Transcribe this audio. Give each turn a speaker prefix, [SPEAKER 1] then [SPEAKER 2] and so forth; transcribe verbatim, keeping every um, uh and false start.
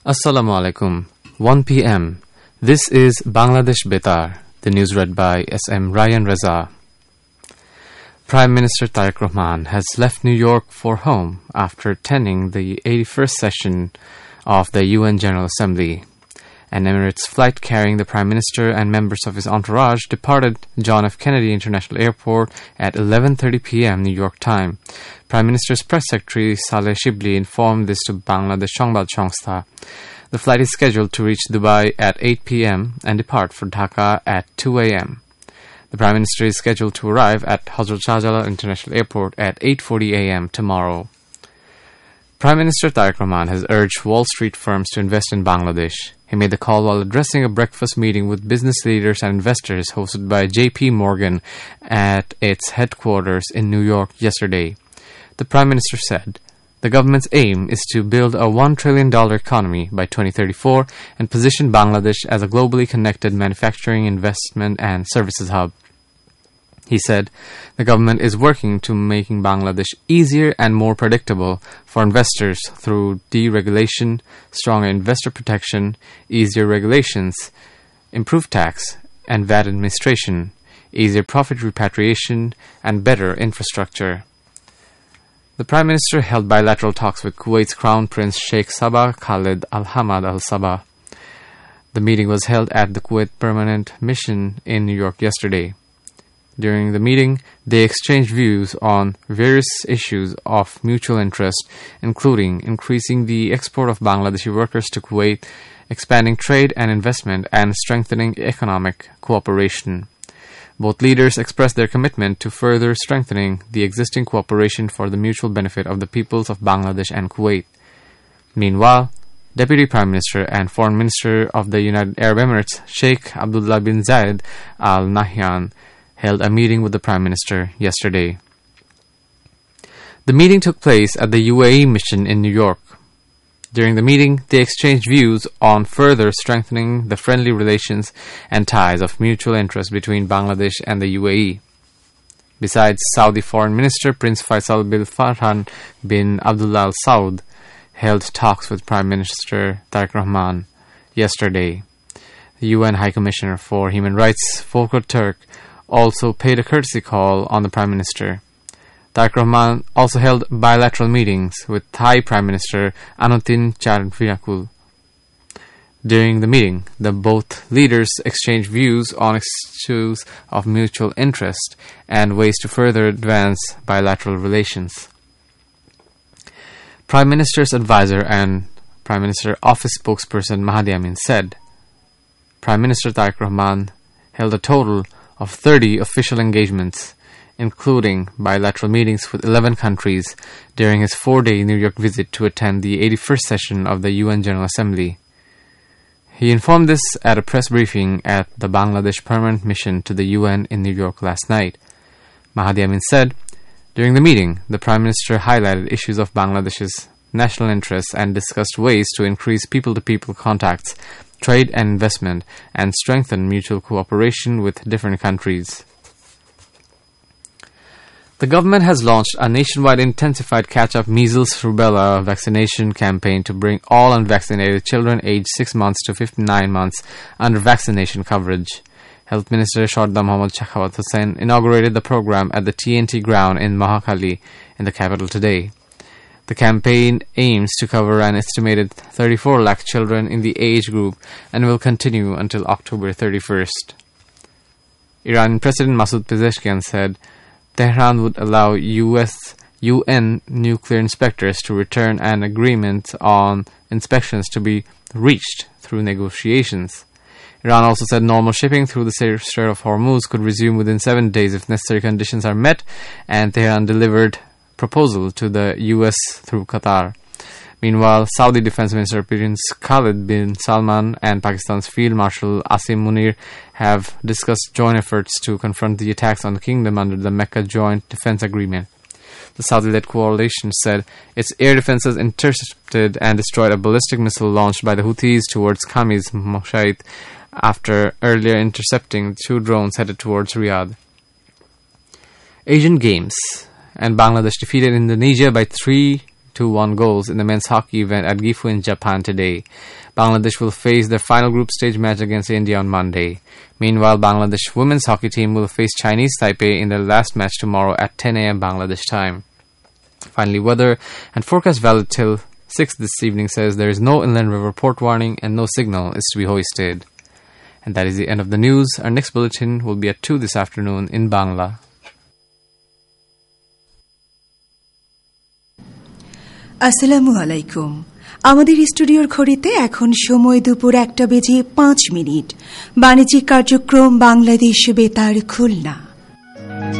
[SPEAKER 1] Assalamu alaikum. one p.m. This is Bangladesh Betar. The news read by S M Ryan Reza. Prime Minister Tariq Rahman has left New York for home after attending the eighty-first session of the U N General Assembly. An Emirates flight carrying the Prime Minister and members of his entourage departed John F. Kennedy International Airport at eleven thirty p.m. New York time. Prime Minister's press secretary Saleh Shibli informed this to Bangladesh Songbad Songstha. The flight is scheduled to reach Dubai at eight p.m. and depart for Dhaka at two a.m. The Prime Minister is scheduled to arrive at Hazrat Shahjalal International Airport at eight forty a.m. tomorrow. Prime Minister Tariq Rahman has urged Wall Street firms to invest in Bangladesh. He made the call while addressing a breakfast meeting with business leaders and investors hosted by J P Morgan at its headquarters in New York yesterday. The Prime Minister said, "The government's aim is to build a one trillion dollars economy by twenty thirty-four and position Bangladesh as a globally connected manufacturing, investment, and services hub." He said, "The government is working to making Bangladesh easier and more predictable for investors through deregulation, stronger investor protection, easier regulations, improved tax and V A T administration, easier profit repatriation, and better infrastructure." The Prime Minister held bilateral talks with Kuwait's Crown Prince Sheikh Sabah Khaled Al Hamad Al Sabah. The meeting was held at the Kuwait Permanent Mission in New York yesterday. During the meeting, they exchanged views on various issues of mutual interest, including increasing the export of Bangladeshi workers to Kuwait, expanding trade and investment, and strengthening economic cooperation. Both leaders expressed their commitment to further strengthening the existing cooperation for the mutual benefit of the peoples of Bangladesh and Kuwait. Meanwhile, Deputy Prime Minister and Foreign Minister of the United Arab Emirates, Sheikh Abdullah bin Zayed Al Nahyan, held a meeting with the Prime Minister yesterday. The meeting took place at the U A E mission in New York. During the meeting, they exchanged views on further strengthening the friendly relations and ties of mutual interest between Bangladesh and the U A E. Besides, Saudi Foreign Minister Prince Faisal bin Farhan bin Abdullah Al Saud held talks with Prime Minister Tariq Rahman yesterday. The U N High Commissioner for Human Rights, Volker Turk, also paid a courtesy call on the Prime Minister. Tariq Rahman also held bilateral meetings with Thai Prime Minister Anutin Charnvirakul. During the meeting, the both leaders exchanged views on issues of mutual interest and ways to further advance bilateral relations. Prime Minister's advisor and Prime Minister Office spokesperson Mahdi Amin said, Prime Minister Tariq Rahman held a total of thirty official engagements, including bilateral meetings with eleven countries during his four-day New York visit to attend the eighty-first session of the U N General Assembly. He informed this at a press briefing at the Bangladesh Permanent Mission to the U N in New York last night. Mahdi Amin said, during the meeting, the Prime Minister highlighted issues of Bangladesh's national interests and discussed ways to increase people-to-people contacts, trade and investment, and strengthen mutual cooperation with different countries. The government has launched a nationwide intensified catch-up measles rubella vaccination campaign to bring all unvaccinated children aged six months to fifty-nine months under vaccination coverage. Health Minister Shardar Mohammad Shakhawat Hussain inaugurated the program at the T N T ground in Mahakali in the capital today. The campaign aims to cover an estimated thirty-four lakh children in the age group and will continue until October thirty-first. Iranian President Masoud Pezeshkian said Tehran would allow U S U N nuclear inspectors to return and agreement on inspections to be reached through negotiations. Iran also said normal shipping through the Strait of Hormuz could resume within seven days if necessary conditions are met, and Tehran delivered proposal to the U S through Qatar. Meanwhile, Saudi Defense Minister Prince Khalid bin Salman and Pakistan's Field Marshal Asim Munir have discussed joint efforts to confront the attacks on the kingdom under the Mecca Joint Defense Agreement. The Saudi-led coalition said its air defenses intercepted and destroyed a ballistic missile launched by the Houthis towards Khamis Moshait after earlier intercepting two drones headed towards Riyadh. Asian Games, and Bangladesh defeated Indonesia by three two one goals in the men's hockey event at Gifu in Japan today. Bangladesh will face their final group stage match against India on Monday. Meanwhile, Bangladesh women's hockey team will face Chinese Taipei in their last match tomorrow at ten a.m. Bangladesh time. Finally, weather and forecast valid till six this evening says there is no inland river port warning and no signal is to be hoisted. And that is the end of the news. Our next bulletin will be at two this afternoon in Bangla.
[SPEAKER 2] আসসালামু আলাইকুম। আমাদের স্টুডিওর ঘড়িতে এখন সময় দুপুর একটা বেজে পাঁচ মিনিট। বাণিজ্যিক কার্যক্রম বাংলাদেশ বেতার খুলনা।